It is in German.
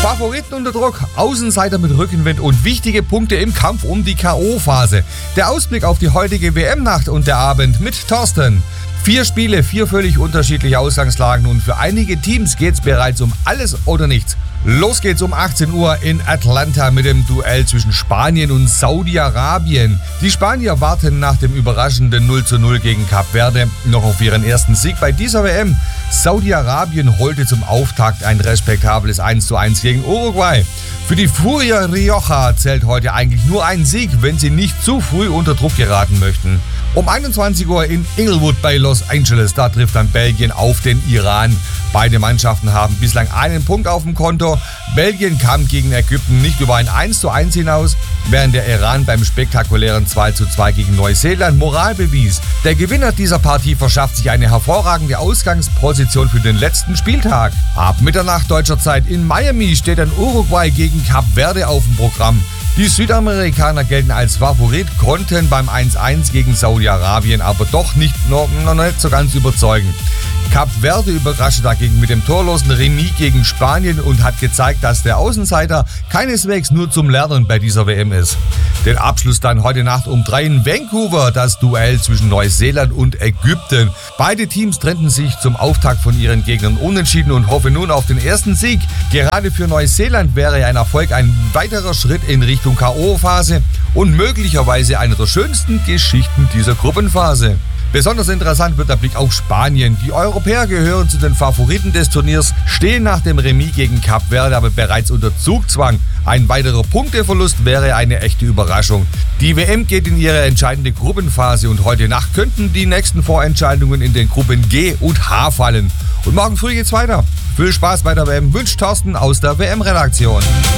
Favoriten unter Druck, Außenseiter mit Rückenwind und wichtige Punkte im Kampf um die K.O.-Phase. Der Ausblick auf die heutige WM-Nacht und der Abend mit Thorsten. 4 Spiele, 4 völlig unterschiedliche Ausgangslagen und für einige Teams geht's bereits um alles oder nichts. Los geht's um 18 Uhr in Atlanta mit dem Duell zwischen Spanien und Saudi-Arabien. Die Spanier warten nach dem überraschenden 0:0 gegen Kap Verde noch auf ihren ersten Sieg bei dieser WM. Saudi-Arabien holte zum Auftakt ein respektables 1:1 gegen Uruguay. Für die Furia Rioja zählt heute eigentlich nur ein Sieg, wenn sie nicht zu früh unter Druck geraten möchten. Um 21 Uhr in Inglewood bei Los Angeles, da trifft dann Belgien auf den Iran. Beide Mannschaften haben bislang einen Punkt auf dem Konto. Belgien kam gegen Ägypten nicht über ein 1:1 hinaus, während der Iran beim spektakulären 2:2 gegen Neuseeland Moral bewies. Der Gewinner dieser Partie verschafft sich eine hervorragende Ausgangsposition für den letzten Spieltag. Ab Mitternacht deutscher Zeit in Miami steht dann Uruguay gegen Kap Verde auf dem Programm. Die Südamerikaner gelten als Favorit, konnten beim 1:1 gegen Saudi-Arabien aber doch noch nicht so ganz überzeugen. Kap Verde überraschte dagegen mit dem torlosen Remis gegen Spanien und hat gezeigt, dass der Außenseiter keineswegs nur zum Lernen bei dieser WM ist. Den Abschluss dann heute Nacht um 3 in Vancouver, das Duell zwischen Neuseeland und Ägypten. Beide Teams trennten sich zum Auftakt von ihren Gegnern unentschieden und hoffen nun auf den ersten Sieg. Gerade für Neuseeland wäre ein Erfolg ein weiterer Schritt in Richtung K.O.-Phase und möglicherweise eine der schönsten Geschichten dieser Gruppenphase. Besonders interessant wird der Blick auf Spanien. Die Europäer gehören zu den Favoriten des Turniers, stehen nach dem Remis gegen Kap Verde aber bereits unter Zugzwang. Ein weiterer Punkteverlust wäre eine echte Überraschung. Die WM geht in ihre entscheidende Gruppenphase und heute Nacht könnten die nächsten Vorentscheidungen in den Gruppen G und H fallen. Und morgen früh geht's weiter. Viel Spaß bei der WM wünscht Thorsten aus der WM-Redaktion.